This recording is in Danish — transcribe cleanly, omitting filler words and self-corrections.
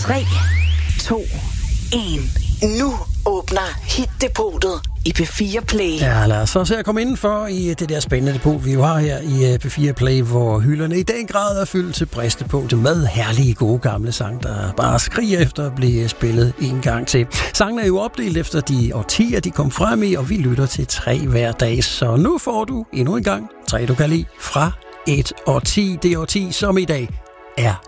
3, 2, 1. Nu åbner Hit-depotet i P4 Play. Ja, lad os så se at komme indenfor i det der spændende depot, vi jo har her i P4 Play, hvor hylderne i den grad er fyldt til bristepunktet med herlige, gode gamle sang, der bare skriger efter at blive spillet en gang til. Sangen er jo opdelt efter de årtier, de kom frem i, og vi lytter til 3 hver dag. Så nu får du endnu en gang 3, du kan lide fra et årti. Det årti, som i dag er